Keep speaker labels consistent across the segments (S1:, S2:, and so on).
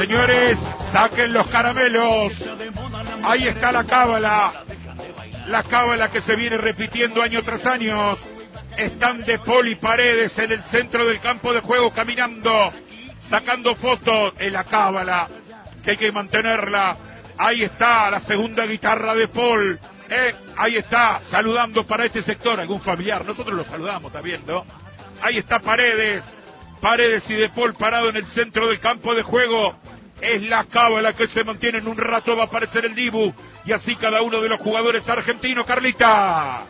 S1: Señores, saquen los caramelos. Ahí está la cábala. La cábala que se viene repitiendo año tras año. Están De Paul y Paredes en el centro del campo de juego caminando, sacando fotos. En la cábala, que hay que mantenerla. Ahí está la segunda guitarra de Paul. Ahí está, saludando para este sector. Algún familiar, nosotros lo saludamos, ¿está viendo? Ahí está Paredes y De Paul parado en el centro del campo de juego. Es la cábala que se mantiene. En un rato va a aparecer el Dibu, y así cada uno de los jugadores argentinos. Carlita.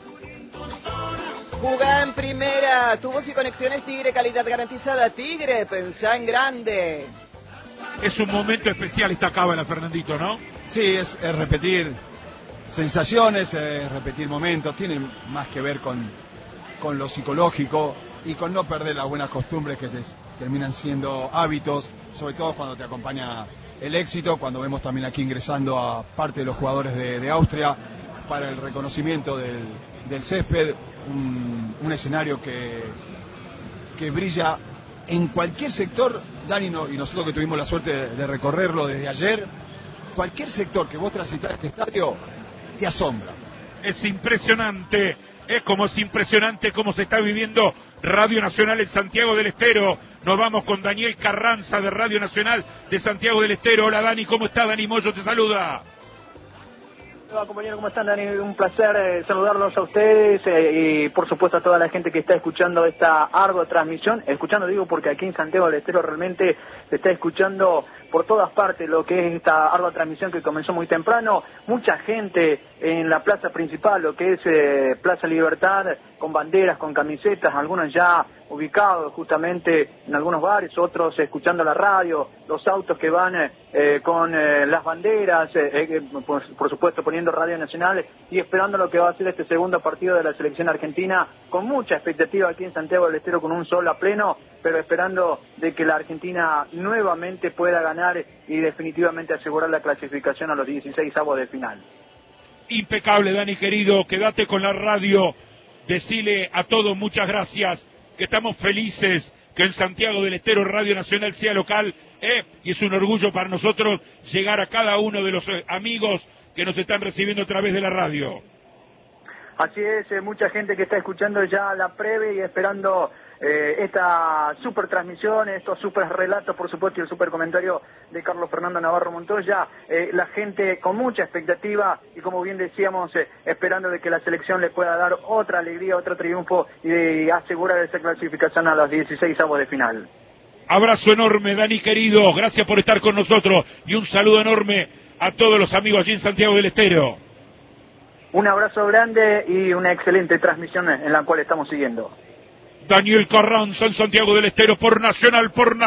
S2: Jugá en primera, tu voz y conexiones Tigre, calidad garantizada. Tigre, pensá en grande.
S1: Es un momento especial esta cábala, Fernandito, ¿no?
S3: Sí, es repetir sensaciones, repetir momentos. Tiene más que ver con lo psicológico y con no perder las buenas costumbres que terminan siendo hábitos, sobre todo cuando te acompaña el éxito, cuando vemos también aquí ingresando a parte de los jugadores de Austria para el reconocimiento del césped, un escenario que brilla en cualquier sector, Dani, y nosotros que tuvimos la suerte de recorrerlo desde ayer, cualquier sector que vos transitas este estadio te asombra.
S1: Es impresionante. Es impresionante cómo se está viviendo Radio Nacional en Santiago del Estero. Nos vamos con Daniel Carranza de Radio Nacional de Santiago del Estero. Hola Dani, ¿cómo está? Dani Moyo te saluda.
S4: Hola compañeros, ¿cómo están, Dani? Un placer saludarlos a ustedes y por supuesto a toda la gente que está escuchando esta ardua transmisión. Escuchando digo porque aquí en Santiago del Estero realmente se está escuchando por todas partes lo que es esta ardua transmisión que comenzó muy temprano. Mucha gente en la plaza principal, lo que es Plaza Libertad, con banderas, con camisetas, algunos ya ubicados justamente en algunos bares, otros escuchando la radio, los autos que van con las banderas, por supuesto poniendo Radio Nacional y esperando lo que va a ser este segundo partido de la selección argentina, con mucha expectativa aquí en Santiago del Estero, con un sol a pleno, pero esperando de que la Argentina nuevamente pueda ganar y definitivamente asegurar la clasificación a los 16avos de final.
S1: Impecable, Dani querido, quédate con la radio, decile a todos muchas gracias, que estamos felices que en Santiago del Estero Radio Nacional sea local, y es un orgullo para nosotros llegar a cada uno de los amigos que nos están recibiendo a través de la radio.
S4: Así es, mucha gente que está escuchando ya la previa y esperando esta super transmisión, estos super relatos, por supuesto, y el super comentario de Carlos Fernando Navarro Montoya. La gente con mucha expectativa y, como bien decíamos, esperando de que la selección le pueda dar otra alegría, otro triunfo y asegurar esa clasificación a los 16avos de final.
S1: Abrazo enorme, Dani querido, gracias por estar con nosotros y un saludo enorme a todos los amigos allí en Santiago del Estero.
S4: Un abrazo grande y una excelente transmisión en la cual estamos siguiendo.
S1: Daniel Carranza en Santiago del Estero por Nacional,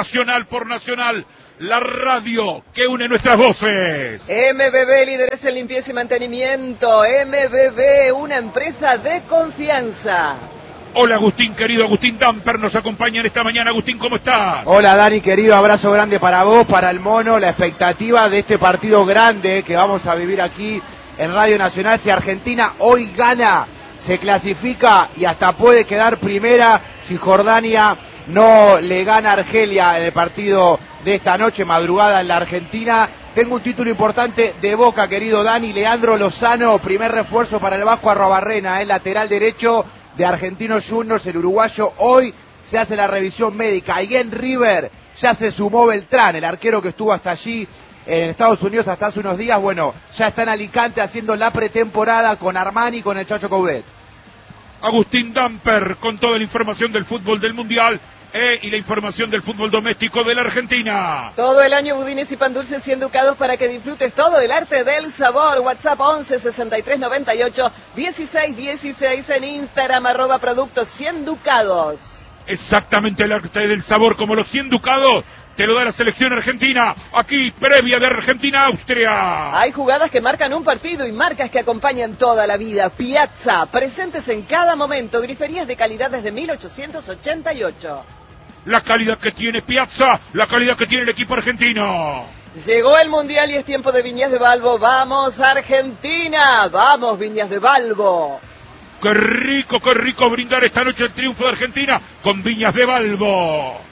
S1: la radio que une nuestras voces.
S2: MBB, líderes en limpieza y mantenimiento. MBB, una empresa de confianza.
S1: Hola Agustín, querido Agustín Damper nos acompaña en esta mañana. Agustín, ¿cómo estás?
S5: Hola Dani, querido, abrazo grande para vos, para el Mono, la expectativa de este partido grande que vamos a vivir aquí en Radio Nacional. Si Argentina hoy gana, se clasifica y hasta puede quedar primera si Jordania no le gana a Argelia en el partido de esta noche, madrugada en la Argentina. Tengo un título importante de Boca, querido Dani. Leandro Lozano, primer refuerzo para el Vasco Arrobarrena, el lateral derecho de Argentinos Juniors, el uruguayo. Hoy se hace la revisión médica y en River ya se sumó Beltrán, el arquero que estuvo hasta allí en Estados Unidos hasta hace unos días. Bueno, ya está en Alicante haciendo la pretemporada con Armani y con el Chacho Coudet.
S1: Agustín Damper con toda la información del fútbol del Mundial y la información del fútbol doméstico de la Argentina.
S2: Todo el año budines y pan dulces 100 ducados para que disfrutes todo el arte del sabor. WhatsApp 11 63 98 16 16, en Instagram @productos 100 ducados.
S1: Exactamente, el arte del sabor como los 100 ducados te lo da la selección argentina, aquí previa de Argentina-Austria.
S2: Hay jugadas que marcan un partido y marcas que acompañan toda la vida. Piazza, presentes en cada momento, griferías de calidad desde 1888.
S1: La calidad que tiene Piazza, la calidad que tiene el equipo argentino.
S2: Llegó el Mundial y es tiempo de Viñas de Balbo. ¡Vamos Argentina! ¡Vamos Viñas de Balbo!
S1: Qué rico brindar esta noche el triunfo de Argentina con Viñas de Balbo.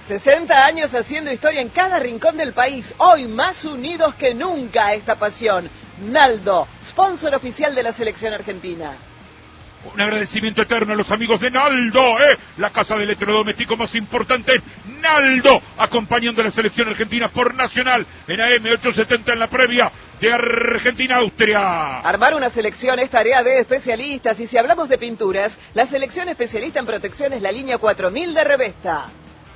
S2: 60 años haciendo historia en cada rincón del país, hoy más unidos que nunca a esta pasión. Naldo, sponsor oficial de la selección argentina.
S1: Un agradecimiento eterno a los amigos de Naldo, la casa de electrodoméstico más importante, Naldo, acompañando a la selección argentina por Nacional en AM 870 en la previa de Argentina-Austria.
S2: Armar una selección es tarea de especialistas y si hablamos de pinturas, la selección especialista en protección es la línea 4000 de Revesta.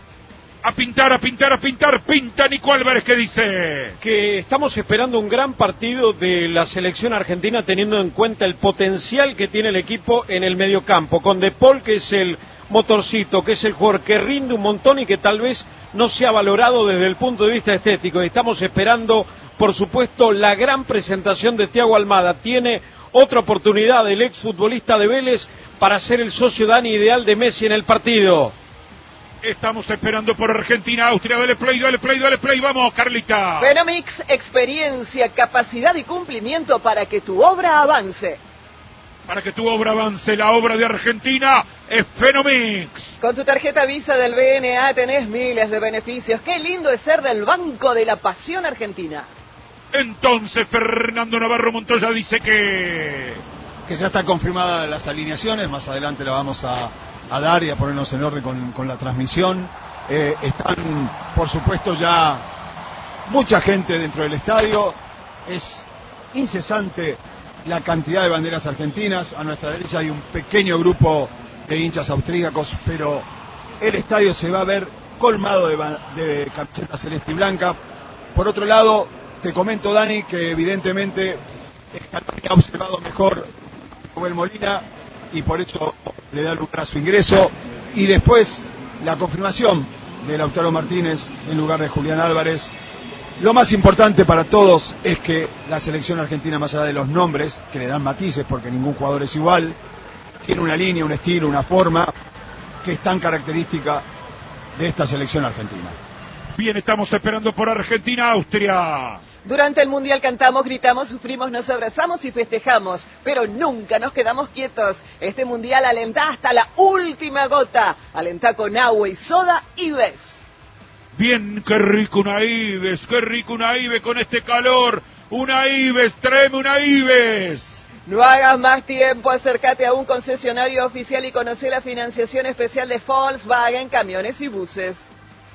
S1: A pintar, pinta Nico Álvarez, ¿qué dice?
S6: Que estamos esperando un gran partido de la selección argentina teniendo en cuenta el potencial que tiene el equipo en el mediocampo, con De Paul, que es el motorcito, que es el jugador que rinde un montón y que tal vez no se ha valorado desde el punto de vista estético. Y estamos esperando, por supuesto, la gran presentación de Thiago Almada. Tiene otra oportunidad el exfutbolista de Vélez para ser el socio Dani ideal de Messi en el partido.
S1: Estamos esperando por Argentina, Austria, dale play, vamos, Carlita.
S2: Fenomix, experiencia, capacidad y cumplimiento para que tu obra avance.
S1: Para que tu obra avance, la obra de Argentina es Fenomix.
S2: Con tu tarjeta Visa del BNA tenés miles de beneficios. Qué lindo es ser del Banco de la Pasión Argentina.
S1: Entonces Fernando Navarro Montoya dice que
S3: ya está confirmada las alineaciones, más adelante la vamos a dar y a ponernos en orden con la transmisión. Están, por supuesto, ya mucha gente dentro del estadio. Es incesante la cantidad de banderas argentinas. A nuestra derecha hay un pequeño grupo de hinchas austríacos, pero el estadio se va a ver colmado de camiseta celeste y blanca. Por otro lado, te comento, Dani, que evidentemente Scaloni ha observado mejor a Nahuel Molina y por eso le da lugar a su ingreso, y después la confirmación de Lautaro Martínez en lugar de Julián Álvarez. Lo más importante para todos es que la selección argentina, más allá de los nombres, que le dan matices porque ningún jugador es igual, tiene una línea, un estilo, una forma que es tan característica de esta selección argentina.
S1: Bien, estamos esperando por Argentina-Austria.
S2: Durante el Mundial cantamos, gritamos, sufrimos, nos abrazamos y festejamos, pero nunca nos quedamos quietos. Este Mundial alentá hasta la última gota. Alentá con agua y soda Ives.
S1: Bien, qué rico una Ives con este calor. Una Ives, tráeme una Ives.
S2: No hagas más tiempo, acércate a un concesionario oficial y conoce la financiación especial de Volkswagen, camiones y buses.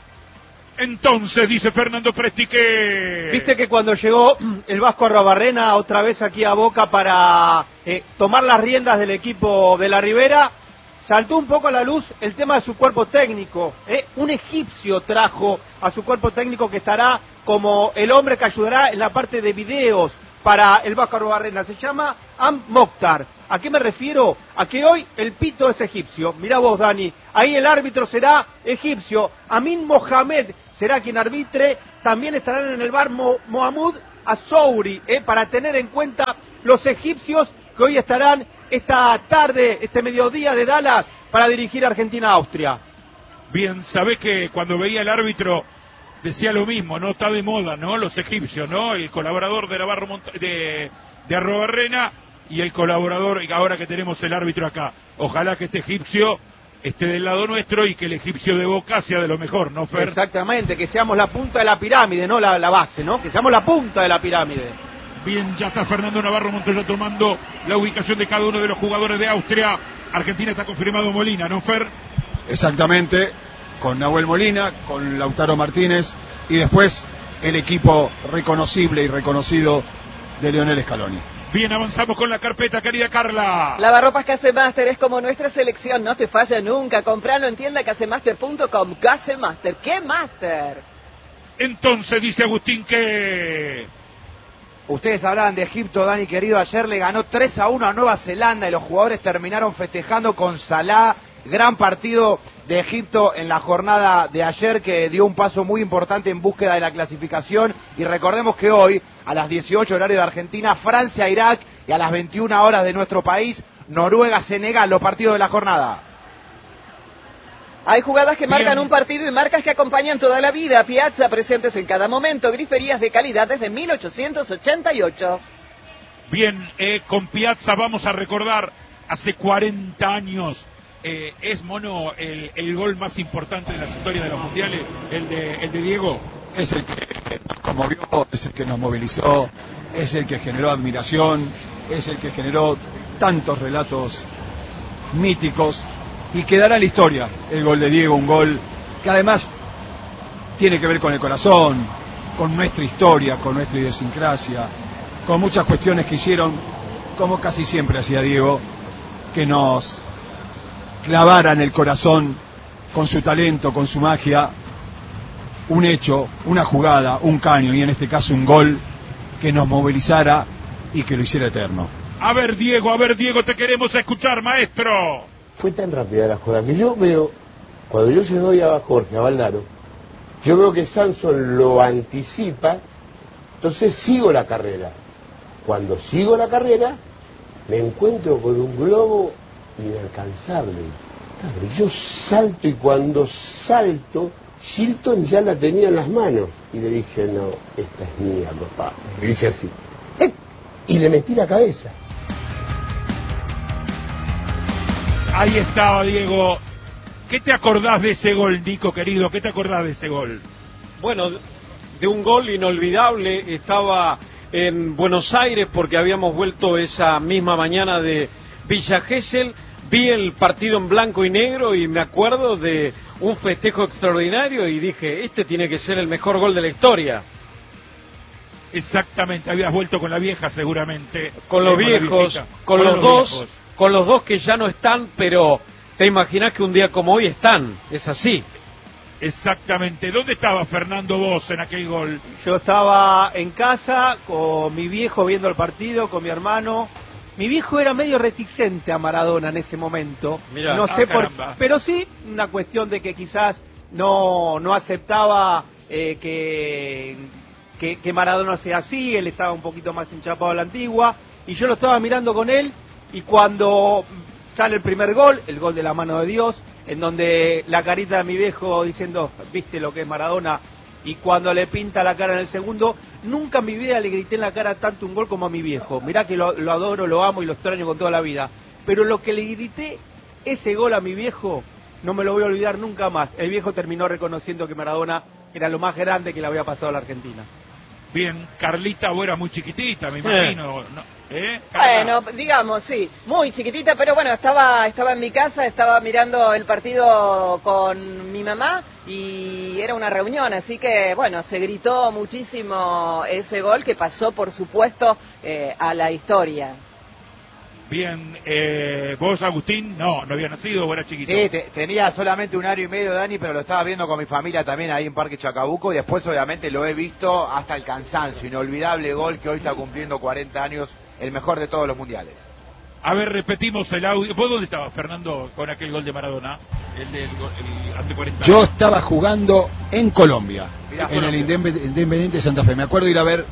S1: Entonces, dice Fernando Presti que...
S7: Viste que cuando llegó el Vasco Arruabarrena otra vez aquí a Boca para tomar las riendas del equipo de la Ribera, saltó un poco a la luz el tema de su cuerpo técnico. Un egipcio trajo a su cuerpo técnico que estará como el hombre que ayudará en la parte de videos para el Vasco Arruabarrena. Se llama Am Mokhtar. ¿A qué me refiero? A que hoy el pito es egipcio. Mirá vos, Dani. Ahí el árbitro será egipcio. Amin Mohamed será quien arbitre. También estarán en el bar Mohamed Azouri, para tener en cuenta los egipcios que hoy estarán esta tarde, este mediodía de Dallas, para dirigir Argentina-Austria.
S1: Bien, sabés que cuando veía el árbitro decía lo mismo, ¿no? Está de moda, ¿no? Los egipcios, ¿no? El colaborador de Navarro de Arruabarrena y el colaborador, ahora que tenemos el árbitro acá. Ojalá que este egipcio esté del lado nuestro y que el egipcio de Boca sea de lo mejor, ¿no, Fer?
S7: Exactamente, que seamos la punta de la pirámide, no la base, ¿no? Que seamos la punta de la pirámide.
S1: Bien, ya está Fernando Navarro Montoya tomando la ubicación de cada uno de los jugadores de Austria. Argentina está confirmado Molina, ¿no, Fer?
S3: Exactamente, con Nahuel Molina, con Lautaro Martínez y después el equipo reconocible y reconocido de Lionel Scaloni.
S1: Bien, avanzamos con la carpeta, querida Carla.
S2: Lavarropas Casemaster es como nuestra selección, no te falla nunca. Compralo en tienda casemaster.com. Casemaster, ¿qué Master?
S1: Entonces dice Agustín que...
S5: Ustedes hablaban de Egipto, Dani querido, ayer le ganó 3-1 a Nueva Zelanda y los jugadores terminaron festejando con Salah. Gran partido de Egipto en la jornada de ayer, que dio un paso muy importante en búsqueda de la clasificación. Y recordemos que hoy, a las 18 horario de Argentina, Francia-Irak, y a las 21 horas de nuestro país, Noruega-Senegal, los partidos de la jornada.
S2: Hay jugadas que marcan un partido y marcas que acompañan toda la vida. Piazza, presentes en cada momento. Griferías de calidad desde 1888.
S1: Bien, con Piazza vamos a recordar hace 40 años ¿Es, Mono, el gol más importante de las historias de los mundiales, el de Diego?
S3: Es el que nos conmovió, es el que nos movilizó, es el que generó admiración, es el que generó tantos relatos míticos y quedará en la historia el gol de Diego, un gol que además tiene que ver con el corazón, con nuestra historia, con nuestra idiosincrasia, con muchas cuestiones que hicieron, como casi siempre hacía Diego, que nos clavaran el corazón con su talento, con su magia, un hecho, una jugada, un caño y en este caso un gol que nos movilizara y que lo hiciera eterno.
S1: A ver Diego, te queremos escuchar, maestro.
S8: Fue tan rápida la jugada que yo veo, cuando yo se lo doy a Jorge, a Valdaro, yo veo que Sanson lo anticipa, entonces sigo la carrera. Cuando sigo la carrera, me encuentro con un globo inalcanzable. Claro, yo salto y cuando salto, Shilton ya la tenía en las manos. Y le dije, no, esta es mía, papá. Le hice así. Y le metí la cabeza.
S1: Ahí estaba, Diego. ¿Qué te acordás de ese gol, Nico, querido? ¿Qué te acordás de ese gol?
S6: Bueno, de un gol inolvidable. Estaba en Buenos Aires porque habíamos vuelto esa misma mañana de Villa Gesell. Vi el partido en blanco y negro y me acuerdo de un festejo extraordinario y dije, este tiene que ser el mejor gol de la historia.
S1: Exactamente, habías vuelto con la vieja seguramente.
S6: Con los viejos, con los dos que ya no están, pero te imaginas que un día como hoy están, es así.
S1: Exactamente. ¿Dónde estaba Fernando vos en aquel gol?
S7: Yo estaba en casa con mi viejo viendo el partido, con mi hermano. Mi viejo era medio reticente a Maradona en ese momento.
S6: Mirá,
S7: no sé por, pero sí una cuestión de que quizás no aceptaba que Maradona sea así. Él estaba un poquito más enchapado a la antigua y yo lo estaba mirando con él y cuando sale el primer gol, el gol de la mano de Dios, en donde la carita de mi viejo diciendo, viste lo que es Maradona, y cuando le pinta la cara en el segundo, nunca en mi vida le grité en la cara tanto un gol como a mi viejo. Mirá que lo adoro, lo amo y lo extraño con toda la vida. Pero lo que le grité, ese gol a mi viejo, no me lo voy a olvidar nunca más. El viejo terminó reconociendo que Maradona era lo más grande que le había pasado a la Argentina.
S1: Bien, Carlita, vos eras muy chiquitita, me imagino.
S2: Bueno, digamos, sí, muy chiquitita, pero bueno, estaba en mi casa, estaba mirando el partido con mi mamá y era una reunión, así que bueno, se gritó muchísimo ese gol que pasó, por supuesto, a la historia.
S1: Bien, vos, Agustín, no había nacido, vos eras chiquito.
S5: Sí, tenía solamente 1 año y medio, Dani, pero lo estaba viendo con mi familia también ahí en Parque Chacabuco y después obviamente lo he visto hasta el cansancio. Inolvidable gol que hoy está cumpliendo 40 años, el mejor de todos los mundiales.
S1: A ver, repetimos el audio. ¿Vos dónde estabas, Fernando, con aquel gol de Maradona? Hace 40 años.
S3: Yo estaba jugando en Colombia,
S1: Mirá,
S3: en el Independiente de Santa Fe. Me acuerdo ir a ver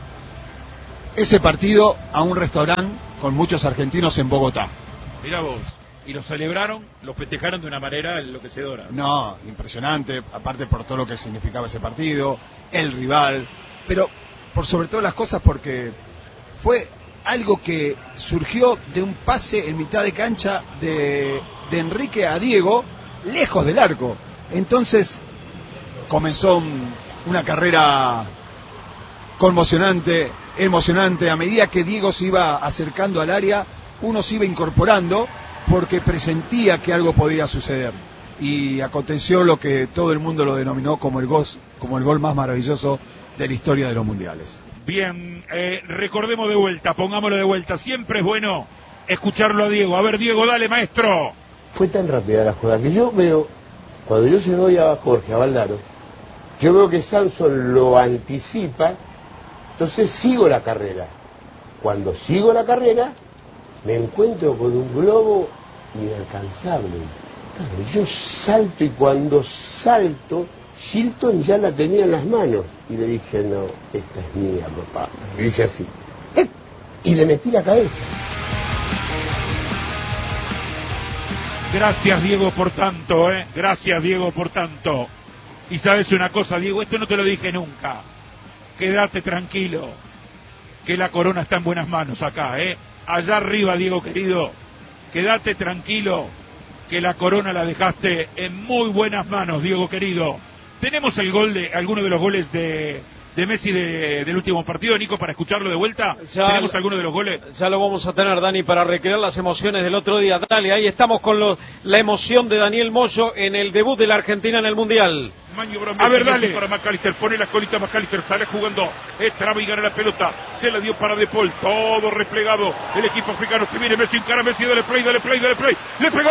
S3: ese partido a un restaurante con muchos argentinos en Bogotá.
S1: Mirá vos. ¿Y lo celebraron? ¿Lo festejaron de una manera enloquecedora?
S3: No, impresionante, aparte por todo lo que significaba ese partido, el rival, pero por sobre todas las cosas porque fue algo que surgió de un pase en mitad de cancha de Enrique a Diego, lejos del arco. Entonces comenzó una carrera conmocionante, emocionante. A medida que Diego se iba acercando al área, uno se iba incorporando porque presentía que algo podía suceder. Y aconteció lo que todo el mundo lo denominó como el gol más maravilloso de la historia de los mundiales.
S1: Bien, recordemos de vuelta, pongámoslo de vuelta. Siempre es bueno escucharlo a Diego. A ver, Diego, dale, maestro.
S8: Fue tan rápida la jugada que yo veo, cuando yo se lo doy a Jorge, a Valdaro, yo veo que Sanson lo anticipa, entonces sigo la carrera. Cuando sigo la carrera, me encuentro con un globo inalcanzable. Claro, yo salto y cuando salto, Shilton ya la tenía en las manos. Y le dije, no, esta es mía, papá. Le hice así. Y le metí la cabeza.
S1: Gracias, Diego, por tanto, Gracias, Diego, por tanto. Y sabes una cosa, Diego, esto no te lo dije nunca. Quédate tranquilo, que la corona está en buenas manos acá, Allá arriba, Diego querido, quédate tranquilo, que la corona la dejaste en muy buenas manos, Diego querido. ¿Tenemos alguno de los goles de Messi del último partido, Nico, para escucharlo de vuelta? ¿Tenemos alguno de los goles?
S6: Ya lo vamos a tener, Dani, para recrear las emociones del otro día. Dale, ahí estamos con la emoción de Daniel Moyo en el debut de la Argentina en el Mundial.
S1: A ver, dale. Para McAllister, pone la colita McAllister, sale jugando, traba y gana la pelota, se la dio para De Paul, todo replegado, el equipo africano, se viene Messi, encara Messi, dale play, le pegó.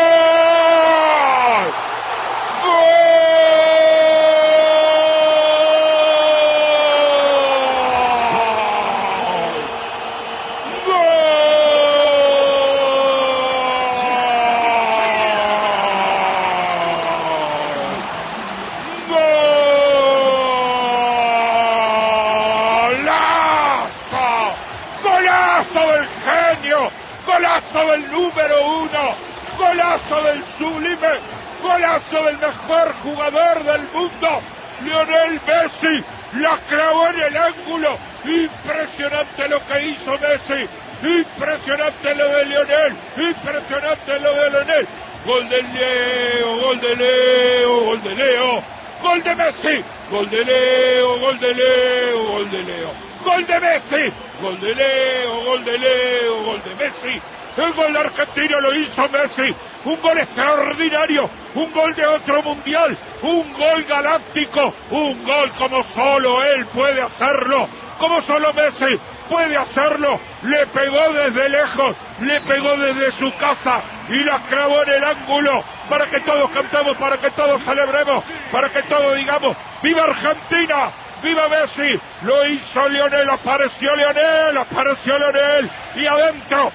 S1: Golazo del número 1, golazo del sublime, golazo del mejor jugador del mundo, Lionel Messi, la clavó en el ángulo. Impresionante lo que hizo Messi, impresionante lo de Lionel, impresionante lo de Lionel. Gol de Leo, gol de Leo, gol de Leo, gol de Messi, gol de Leo, gol de Leo, gol de Leo, gol de Messi, gol de Leo, gol de Leo, gol de Messi. El gol argentino lo hizo Messi, un gol extraordinario, un gol de otro mundial, un gol galáctico, un gol como solo él puede hacerlo, como solo Messi puede hacerlo. Le pegó desde lejos, le pegó desde su casa y la clavó en el ángulo para que todos cantemos, para que todos celebremos, para que todos digamos ¡viva Argentina! ¡Viva Messi! Lo hizo Lionel, apareció Lionel y adentro,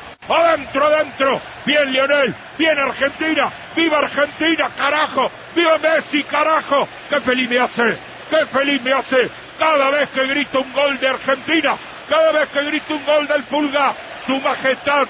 S1: bien Lionel, bien Argentina, ¡viva Argentina, carajo! ¡Viva Messi, carajo! ¡Qué feliz me hace! Cada vez que grito un gol de Argentina, cada vez que grito un gol del Pulga, su majestad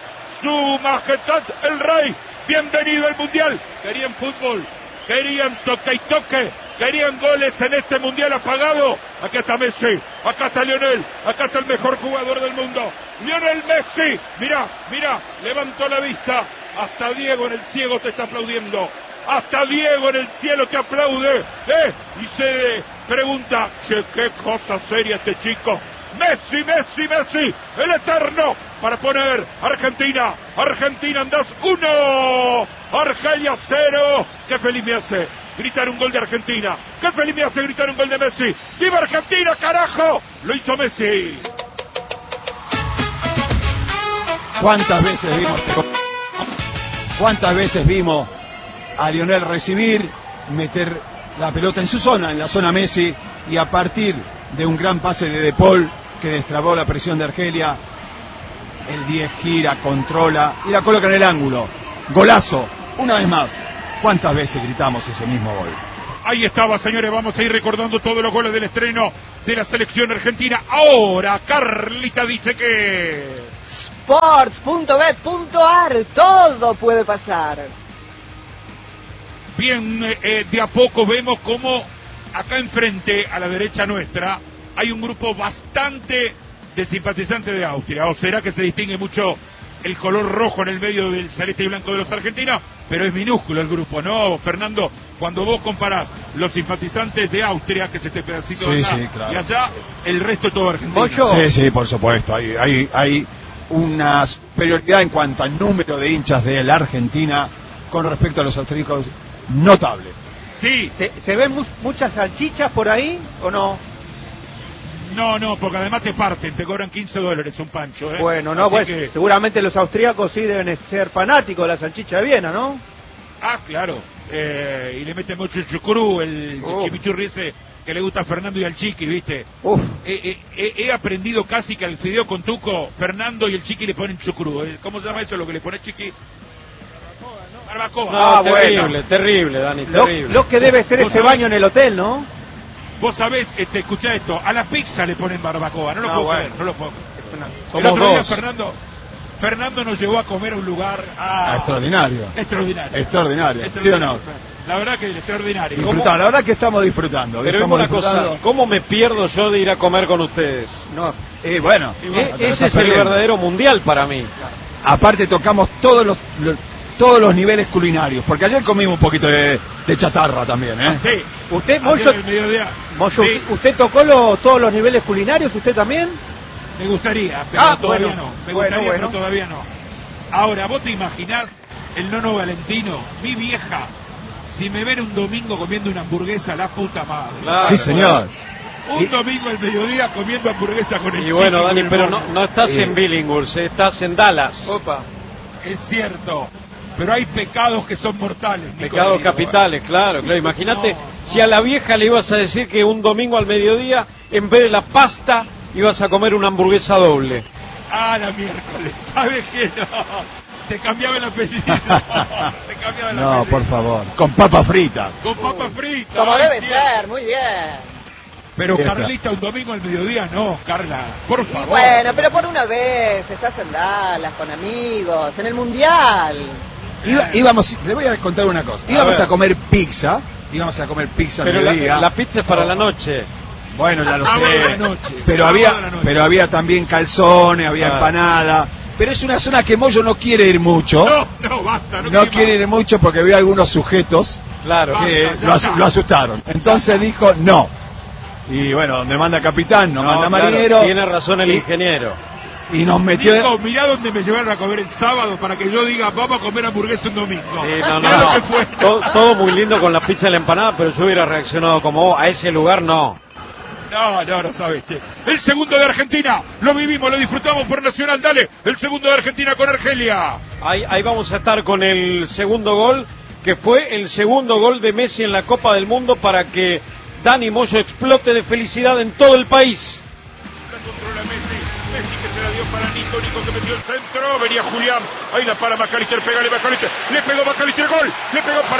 S1: el rey, bienvenido al mundial. Querían fútbol, querían toque y toque, querían goles en este mundial apagado. Acá está Messi, acá está Lionel, acá está el mejor jugador del mundo, Lionel Messi. Mira, levantó la vista, hasta Diego en el ciego te está aplaudiendo, hasta Diego en el cielo te aplaude, y se pregunta, che, qué cosa seria este chico. Messi, el eterno, para poner Argentina andás 1, Argelia 0. Qué feliz me hace gritar un gol de Argentina, qué feliz me hace gritar un gol de Messi. ¡Viva Argentina, carajo! Lo hizo Messi.
S3: ¿Cuántas veces vimos a Lionel recibir, meter la pelota en su zona, en la zona Messi, y a partir de un gran pase de Paul que destrabó la presión de Argelia, el 10 gira, controla y la coloca en el ángulo? Golazo, una vez más. ¿Cuántas veces gritamos ese mismo gol?
S1: Ahí estaba, señores, vamos a ir recordando todos los goles del estreno de la selección argentina. Ahora, Carlita dice que...
S2: Sports.bet.ar, todo puede pasar.
S1: Bien, de a poco vemos cómo acá enfrente, a la derecha nuestra, hay un grupo bastante de simpatizantes de Austria. ¿O será que se distingue mucho el color rojo en el medio del celeste y blanco de los argentinos? Pero es minúsculo el grupo, ¿no, Fernando? Cuando vos comparás los simpatizantes de Austria, que es este pedacito de acá,
S3: claro,
S1: y allá, el resto todo argentino.
S3: Sí, por supuesto. Hay una superioridad en cuanto al número de hinchas de la Argentina con respecto a los austríacos notable.
S1: Sí.
S7: ¿Se ven muchas salchichas por ahí o no?
S1: No, porque además te parten, te cobran $15 un pancho, ¿eh?
S7: Bueno, no, pues que... seguramente los austríacos sí deben ser fanáticos de la salchicha de Viena, ¿no?
S1: Ah, claro. Y le meten mucho el chucrú, el chimichurri ese que le gusta a Fernando y al Chiqui, ¿viste? He aprendido casi que al fideo con tuco, Fernando y el Chiqui le ponen chucrú. ¿Cómo se llama eso, lo que le pone Chiqui? Barbacoa.
S6: No, terrible, Dani, terrible.
S7: Lo que debe ser ese baño en el hotel, ¿no?
S1: Vos sabés, escuchá esto, a la pizza le ponen barbacoa, no lo puedo creer.
S3: Somos
S1: el otro día
S3: dos.
S1: Fernando nos llevó a comer a un lugar
S3: extraordinario, ¿sí o no?
S1: La verdad que extraordinario.
S3: La verdad que estamos disfrutando.
S6: Pero
S3: estamos
S6: una cosa, ¿cómo me pierdo yo de ir a comer con ustedes?
S3: No. Bueno,
S6: ese es el verdadero mundial para mí.
S3: Aparte tocamos todos todos los niveles culinarios, porque ayer comimos un poquito de chatarra también, ¿eh?
S1: Sí.
S7: Usted,
S1: Ayer al mediodía.
S7: Moyo,
S1: Sí.
S7: ¿usted tocó todos los niveles culinarios? ¿Usted también?
S1: Me gustaría, pero todavía
S7: bueno.
S1: no. Me
S7: Bueno,
S1: gustaría,
S7: bueno.
S1: pero todavía no. Ahora, vos te imaginás el Nono Valentino, mi vieja, si me ven un domingo comiendo una hamburguesa, la puta madre.
S6: Claro,
S3: Sí, señor.
S1: Un domingo al mediodía comiendo hamburguesa con el
S6: Y
S1: chico
S6: bueno,
S1: con
S6: Dani,
S1: el
S6: pero
S1: mono.
S6: no estás en Billinghurst, estás en Dallas.
S7: Opa.
S1: Es cierto, pero hay pecados que son mortales. Nico
S6: Pecados
S1: querido.
S6: capitales, claro. Imagínate
S1: No.
S6: si a la vieja le ibas a decir que un domingo al mediodía, en vez de la pasta, ibas a comer una hamburguesa doble.
S1: Ah, la miércoles, ¿sabes qué? No, te cambiaba el apellido. Te cambiaba el
S3: No,
S1: apellido.
S3: por favor. Con papa frita.
S1: Con papa frita.
S2: Como
S1: ay,
S2: debe
S1: sí.
S2: ser, muy bien.
S1: Pero
S3: Ya está.
S1: Carlita, un domingo al mediodía, no, Carla, por
S2: Y
S1: favor.
S2: bueno, pero por una vez, estás en Dallas, con amigos, en el Mundial.
S3: Íbamos, le voy a contar una cosa.
S6: A
S3: Íbamos
S6: ver.
S3: a comer pizza. Íbamos a comer pizza al
S6: Pero
S3: mediodía.
S6: la pizza es para la noche.
S3: Bueno, ya lo
S1: Sábado de la
S3: sé.
S1: noche.
S3: Pero
S1: Sábado
S3: había,
S1: de la noche.
S3: pero había también calzones, había
S6: Claro.
S3: empanada. Pero es una zona que Moyo no quiere ir mucho.
S1: No, basta.
S3: No quiere ir mucho porque vio algunos sujetos
S6: Claro.
S3: que
S1: Basta, ya
S3: lo,
S1: está.
S3: lo asustaron. Entonces dijo no. Y bueno, donde manda capitán, no manda
S6: claro,
S3: marinero.
S6: tiene razón el
S3: y,
S6: ingeniero.
S3: y nos metió.
S1: Nico, mirá dónde me llevaron a comer el sábado para que yo diga, vamos a comer hamburguesa un domingo.
S6: Sí, no,
S1: Mirá lo
S6: no.
S1: que fue.
S6: Todo muy lindo con la pizza y la empanada, pero yo hubiera reaccionado como vos. A ese lugar no.
S1: No sabes, che. El segundo de Argentina, lo vivimos, lo disfrutamos por Nacional, dale. El segundo de Argentina con Argelia.
S6: Ahí vamos a estar con el segundo gol, que fue el segundo gol de Messi en la Copa del Mundo para que Dani Moyo explote de felicidad en todo el país.
S1: La controla Messi, Messi que se la dio para Nico, Nico que metió el centro, venía Julián, ahí la para Macalister, pégale Macalister, le pegó Macalister, gol, le pegó para